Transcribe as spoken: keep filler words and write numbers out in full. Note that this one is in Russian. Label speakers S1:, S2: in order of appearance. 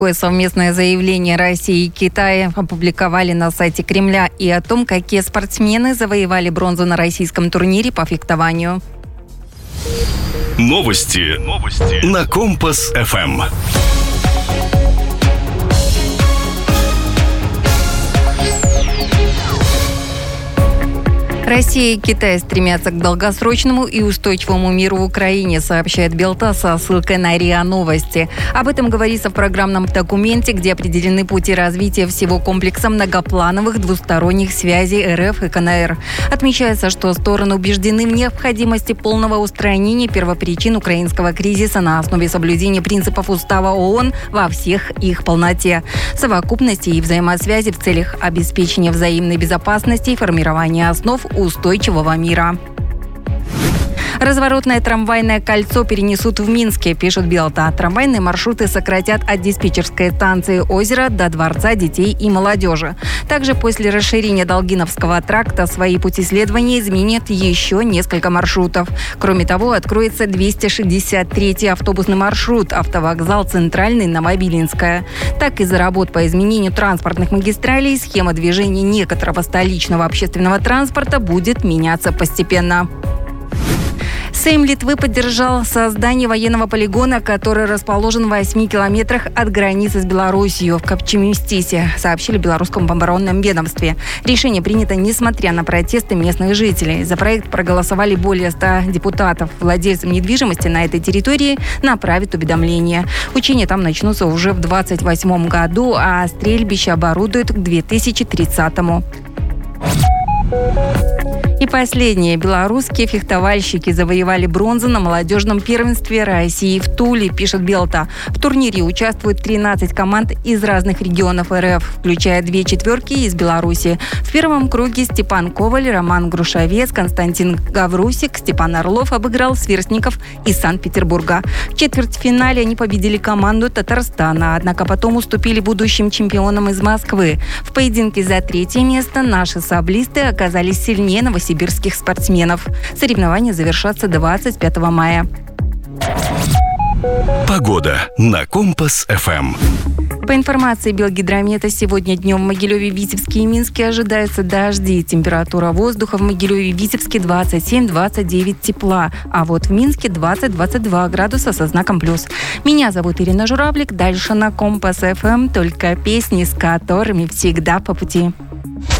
S1: Такое совместное заявление России и Китая опубликовали на сайте Кремля и о том, какие спортсмены завоевали бронзу на российском турнире по фехтованию.
S2: Новости. Новости. На Компас-ФМ.
S1: Россия и Китай стремятся к долгосрочному и устойчивому миру в Украине, сообщает Белта со ссылкой на РИА Новости. Об этом говорится в программном документе, где определены пути развития всего комплекса многоплановых двусторонних связей РФ и КНР. Отмечается, что стороны убеждены в необходимости полного устранения первопричин украинского кризиса на основе соблюдения принципов Устава ООН во всех их полноте, совокупности и взаимосвязи в целях обеспечения взаимной безопасности и формирования основ устойчивого мира. Разворотное трамвайное кольцо перенесут в Минске, пишет Белта. Трамвайные маршруты сократят от диспетчерской станции «Озеро» до Дворца детей и молодежи. Также после расширения Долгиновского тракта свои пути следования изменят еще несколько маршрутов. Кроме того, откроется двести шестьдесят третий автобусный маршрут автовокзал «Центральный» Новобилинская. Так, из-за работ по изменению транспортных магистралей схема движения некоторого столичного общественного транспорта будет меняться постепенно. Сейм Литвы поддержал создание военного полигона, который расположен в восьми километрах от границы с Белоруссией в Капчимистисе, сообщили в белорусском оборонном ведомстве. Решение принято несмотря на протесты местных жителей. За проект проголосовали более ста депутатов. Владельцам недвижимости на этой территории направят уведомление. Учения там начнутся уже в двадцать восьмом году, а стрельбище оборудуют к две тысячи тридцатому. И последнее. Белорусские фехтовальщики завоевали бронзу на молодежном первенстве России в Туле, пишет Белта. В турнире участвуют тринадцать команд из разных регионов РФ, включая две четверки из Беларуси. В первом круге Степан Коваль, Роман Грушевец, Константин Гаврусик, Степан Орлов обыграл сверстников из Санкт-Петербурга. В четвертьфинале они победили команду Татарстана, однако потом уступили будущим чемпионам из Москвы. В поединке за третье место наши саблисты оказались сильнее новосибирских сибирских спортсменов. Соревнования завершатся двадцать пятого мая.
S2: Погода на Компас-ФМ.
S1: По информации Белгидромета, сегодня днем в Могилеве, Витебске и Минске ожидаются дожди. Температура воздуха в Могилеве и Витебске двадцать семь - двадцать девять тепла, а вот в Минске двадцать - двадцать два градуса со знаком плюс. Меня зовут Ирина Журавлик. Дальше на Компас-ФМ только песни, с которыми всегда по пути.